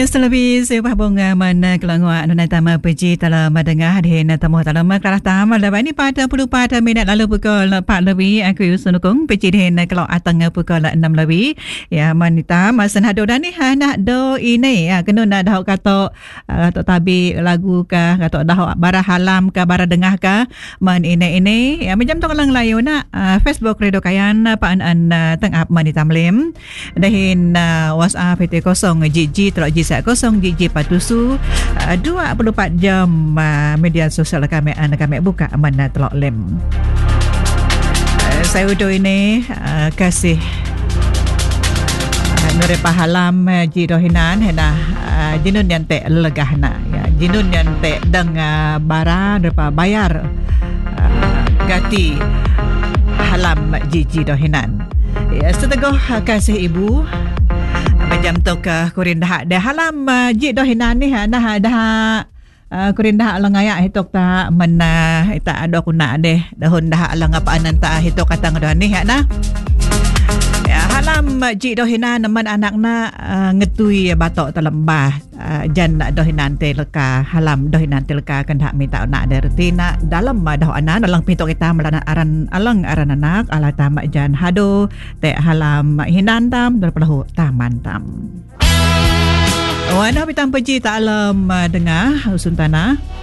Selebih sebuah bunga mana kelangwa anu tama peji dalam madengah di tamu dalam kelas tamu lepas ni pada 40 minit lalu pukul 4 lebih aku sunukung peji di kalau atang pukul 6 lebih ya manita masan hado dan ni nak do ini ya kena nak dah kata atau tabi lagu kah atau dah bara halam kah bara dengah kah man ini ya macam tu kalau layu nak Facebook Radio Kayan paan tengah manita mlem dahin WhatsApp itu 0 GG terus kosong GG Patusu 24 jam media sosial kami buka mana telok lem. Saya udah ini kasih nure pahalam jidohinan hena jinun yang te legahna ya jinun yang te deng bara depa bayar gati halam jidohinan ya setegoh kasih ibu macam tu ke kurin dah halam jid dah hinan ni dah kurin dah langaya hitok ta mana ita ada kuna deh dahun dah lang apaan ta hitok katang dah ni na ya halam jid dah hinan man anak na ngetui batok telembah jan dah hinan te leka halam dah hinan te leka kan dak minta nak derti nak dalam dah anak dalam pintu kita melana aran anak ala tamak jan hado te halam hinan tam daripada taman tam wana pitam peji tak alam dengar usun tanah